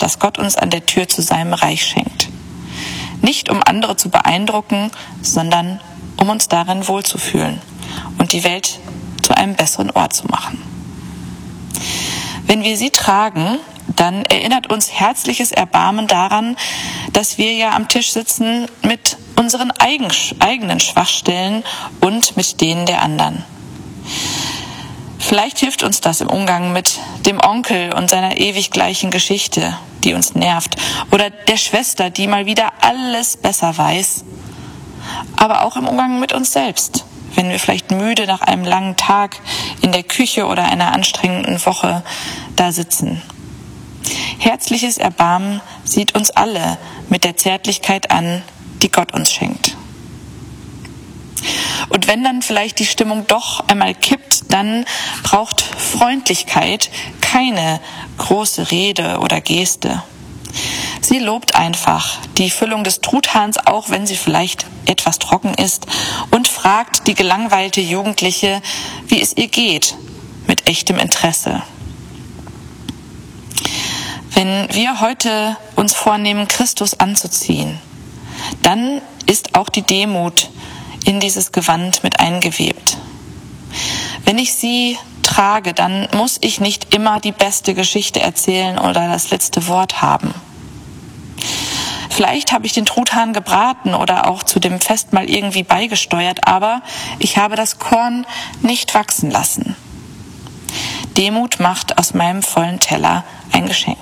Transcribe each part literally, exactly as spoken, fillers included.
das Gott uns an der Tür zu seinem Reich schenkt. Nicht um andere zu beeindrucken, sondern um uns darin wohlzufühlen und die Welt zu einem besseren Ort zu machen. Wenn wir sie tragen, dann erinnert uns herzliches Erbarmen daran, dass wir ja am Tisch sitzen mit unseren eigen, eigenen Schwachstellen und mit denen der anderen. Vielleicht hilft uns das im Umgang mit dem Onkel und seiner ewig gleichen Geschichte, die uns nervt, oder der Schwester, die mal wieder alles besser weiß, aber auch im Umgang mit uns selbst, wenn wir vielleicht müde nach einem langen Tag in der Küche oder einer anstrengenden Woche da sitzen. Herzliches Erbarmen sieht uns alle mit der Zärtlichkeit an, die Gott uns schenkt. Und wenn dann vielleicht die Stimmung doch einmal kippt, dann braucht Freundlichkeit keine große Rede oder Geste. Sie lobt einfach die Füllung des Truthahns, auch wenn sie vielleicht etwas trocken ist, und fragt die gelangweilte Jugendliche, wie es ihr geht, mit echtem Interesse. Wenn wir heute uns vornehmen, Christus anzuziehen, dann ist auch die Demut in dieses Gewand mit eingewebt. Wenn ich sie trage, dann muss ich nicht immer die beste Geschichte erzählen oder das letzte Wort haben. Vielleicht habe ich den Truthahn gebraten oder auch zu dem Fest mal irgendwie beigesteuert, aber ich habe das Korn nicht wachsen lassen. Demut macht aus meinem vollen Teller ein Geschenk.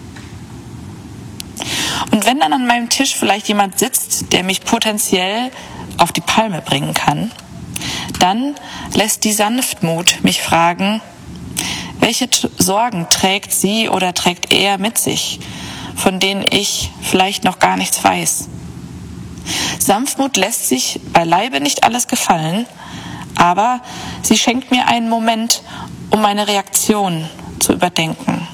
Und wenn dann an meinem Tisch vielleicht jemand sitzt, der mich potenziell auf die Palme bringen kann, dann lässt die Sanftmut mich fragen, welche t- Sorgen trägt sie oder trägt er mit sich, von denen ich vielleicht noch gar nichts weiß. Sanftmut lässt sich beileibe nicht alles gefallen, aber sie schenkt mir einen Moment, um meine Reaktion zu überdenken.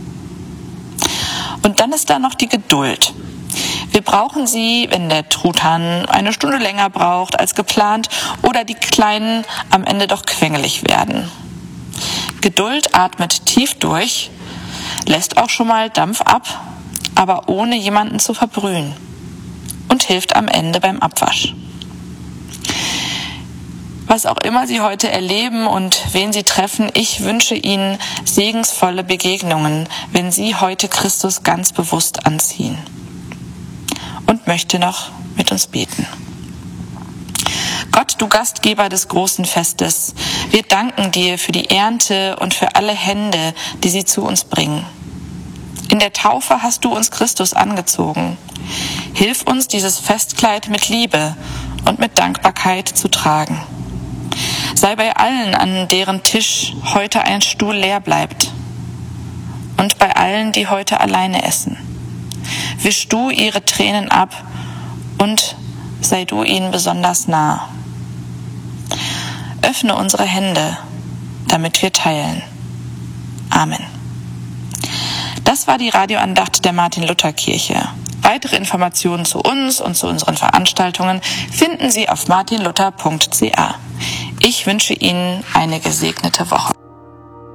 Und dann ist da noch die Geduld. Wir brauchen sie, wenn der Truthahn eine Stunde länger braucht als geplant oder die Kleinen am Ende doch quengelig werden. Geduld atmet tief durch, lässt auch schon mal Dampf ab, aber ohne jemanden zu verbrühen, und hilft am Ende beim Abwasch. Was auch immer Sie heute erleben und wen Sie treffen, ich wünsche Ihnen segensvolle Begegnungen, wenn Sie heute Christus ganz bewusst anziehen. Und möchte noch mit uns beten. Gott, du Gastgeber des großen Festes, wir danken dir für die Ernte und für alle Hände, die sie zu uns bringen. In der Taufe hast du uns Christus angezogen. Hilf uns, dieses Festkleid mit Liebe und mit Dankbarkeit zu tragen. Sei bei allen, an deren Tisch heute ein Stuhl leer bleibt, und bei allen, die heute alleine essen. Wisch du ihre Tränen ab und sei du ihnen besonders nah. Öffne unsere Hände, damit wir teilen. Amen. Das war die Radioandacht der Martin-Luther-Kirche. Weitere Informationen zu uns und zu unseren Veranstaltungen finden Sie auf martin luther punkt c a. Ich wünsche Ihnen eine gesegnete Woche.